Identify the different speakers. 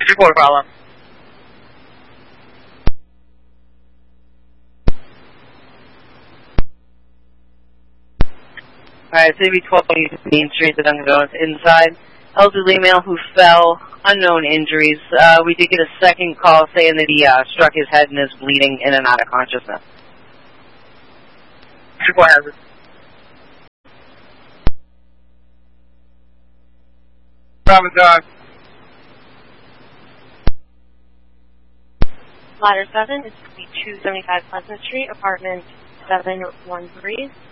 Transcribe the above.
Speaker 1: Report problem. Alright, CB 12 Main Street, the Dunkin' Donuts inside. Elderly male who fell, unknown injuries. We did get a second call saying that he struck his head and is bleeding in and out of consciousness. Report hazard. Bravo dog.
Speaker 2: Ladder 7 is 275 Pleasant Street, apartment 713.